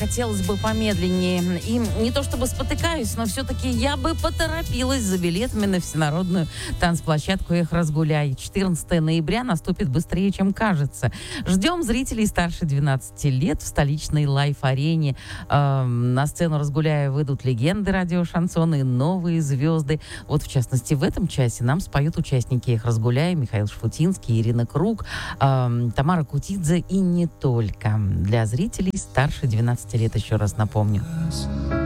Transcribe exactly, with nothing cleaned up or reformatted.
хотелось бы помедленнее. И не то чтобы спотыкаюсь, но все-таки я бы поторопилась за билетами на всенародную танцплощадку «Эх, разгуляй». четырнадцатого ноября наступит быстрее, чем кажется. Ждем зрителей старше двенадцати лет в столичной лайф-арене. Э, на сцену «Разгуляя» выйдут легенды радиошансона и новые звезды. Вот, в частности, в этом часе нам споют участники «Эх, разгуляй», Михаил Шафутинский, Ирина Круг, э, Тамара Кутидзе и не только. Для зрителей старше двенадцати лет, еще раз напомню.